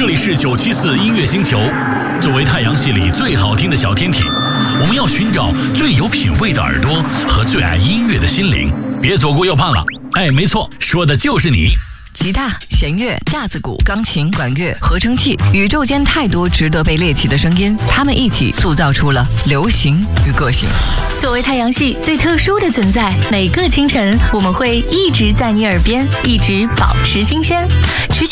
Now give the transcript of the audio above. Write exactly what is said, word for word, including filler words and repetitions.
这里是九七四音乐星球。作为太阳系里最好听的小天体，我们要寻找最有品味的耳朵和最爱音乐的心灵。别左顾右盼了，哎，没错，说的就是你。 吉他、弦乐、架子鼓、钢琴、管乐、合成器，宇宙间太多值得被猎奇的声音，它们一起塑造出了流行与个性。 作为太阳系最特殊的存在，每个清晨我们会一直在你耳边，一直保持新鲜。持续